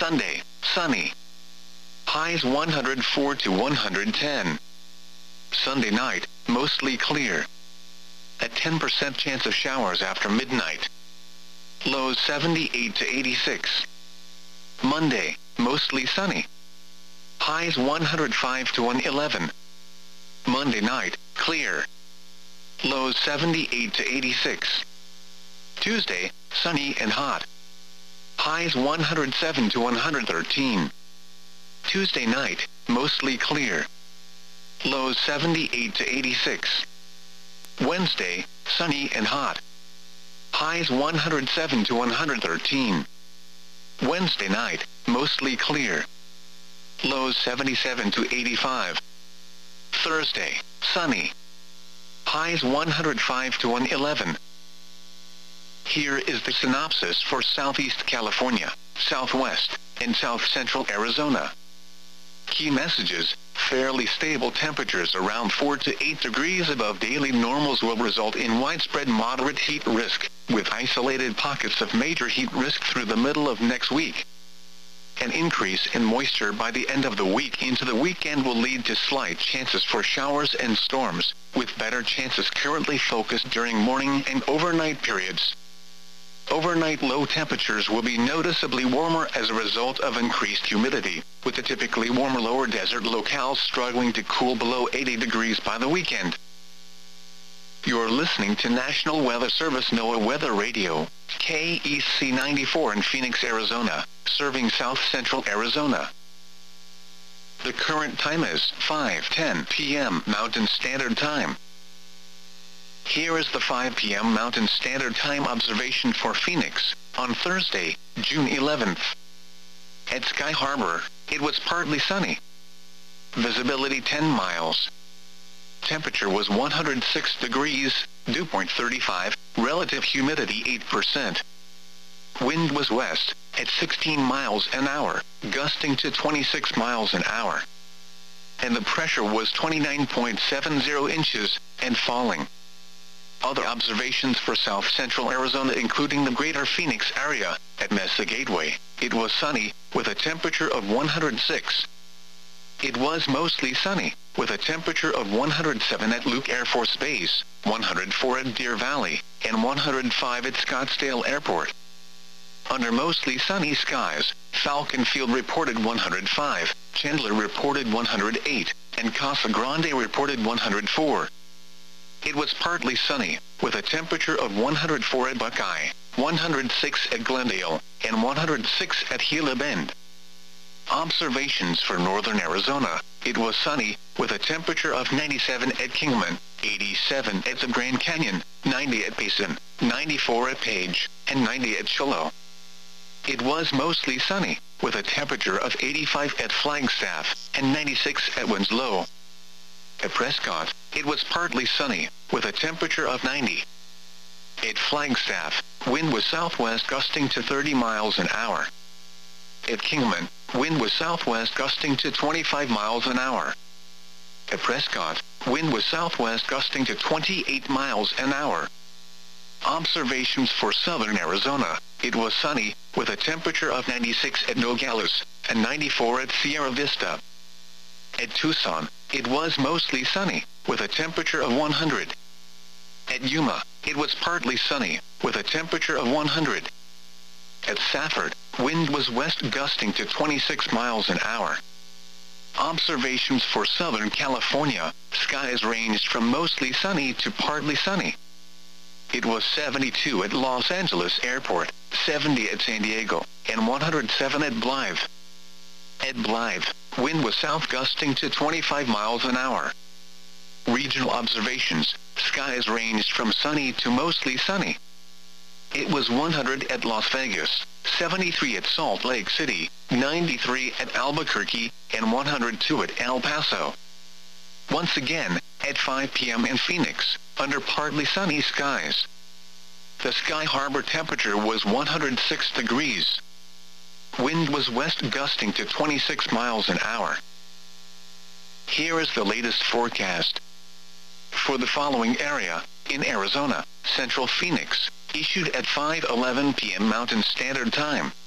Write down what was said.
Sunday, sunny. Highs 104 to 110. Sunday night, mostly clear. A 10% chance of showers after midnight. Lows 78 to 86. Monday, mostly sunny. Highs 105 to 111. Monday night, clear. Lows 78 to 86. Tuesday, sunny and hot. Highs 107 to 113. Tuesday night, mostly clear. Lows 78 to 86. Wednesday, sunny and hot. Highs 107 to 113. Wednesday night, mostly clear. Lows 77 to 85. Thursday, sunny. Highs 105 to 111. Here is the synopsis for Southeast California, Southwest, and South Central Arizona. Key messages: fairly stable temperatures around 4 to 8 degrees above daily normals will result in widespread moderate heat risk, with isolated pockets of major heat risk through the middle of next week. An increase in moisture by the end of the week into the weekend will lead to slight chances for showers and storms, with better chances currently focused during morning and overnight periods. Overnight low temperatures will be noticeably warmer as a result of increased humidity, with the typically warmer lower desert locales struggling to cool below 80 degrees by the weekend. You're listening to National Weather Service NOAA Weather Radio, KEC 94 in Phoenix, Arizona, serving South Central Arizona. The current time is 5:10 p.m. Mountain Standard Time. Here is the 5 p.m. Mountain Standard Time observation for Phoenix, on Thursday, June 11th. At Sky Harbor, it was partly sunny. Visibility 10 miles. Temperature was 106 degrees, dew point 35, relative humidity 8%. Wind was west, at 16 miles an hour, gusting to 26 miles an hour. And the pressure was 29.70 inches, and falling. Other observations for South Central Arizona including the greater Phoenix area, at Mesa Gateway, it was sunny, with a temperature of 106. It was mostly sunny, with a temperature of 107 at Luke Air Force Base, 104 at Deer Valley, and 105 at Scottsdale Airport. Under mostly sunny skies, Falcon Field reported 105, Chandler reported 108, and Casa Grande reported 104. It was partly sunny, with a temperature of 104 at Buckeye, 106 at Glendale, and 106 at Gila Bend. Observations for northern Arizona, it was sunny, with a temperature of 97 at Kingman, 87 at the Grand Canyon, 90 at Payson, 94 at Page, and 90 at Shiloh. It was mostly sunny, with a temperature of 85 at Flagstaff, and 96 at Winslow. At Prescott, it was partly sunny, with a temperature of 90. At Flagstaff, wind was southwest gusting to 30 miles an hour. At Kingman, wind was southwest gusting to 25 miles an hour. At Prescott, wind was southwest gusting to 28 miles an hour. Observations for southern Arizona, it was sunny, with a temperature of 96 at Nogales, and 94 at Sierra Vista. At Tucson, it was mostly sunny, with a temperature of 100. At Yuma, it was partly sunny, with a temperature of 100. At Safford, wind was west gusting to 26 miles an hour. Observations for Southern California, skies ranged from mostly sunny to partly sunny. It was 72 at Los Angeles Airport, 70 at San Diego, and 107 at Blythe. At Blythe, wind was south gusting to 25 miles an hour. Regional observations, skies ranged from sunny to mostly sunny. It was 100 at Las Vegas, 73 at Salt Lake City, 93 at Albuquerque, and 102 at El Paso. Once again, at 5 p.m. in Phoenix, under partly sunny skies. The Sky Harbor temperature was 106 degrees. Wind was west gusting to 26 miles an hour. Here is the latest forecast. For the following area, in Arizona, Central Phoenix, issued at 5:11 p.m. Mountain Standard Time.